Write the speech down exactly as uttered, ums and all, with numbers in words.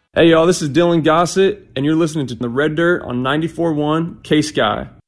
Hey y'all, this is Dylan Gossett, and you're listening to The Red Dirt on ninety-four point one K-Sky.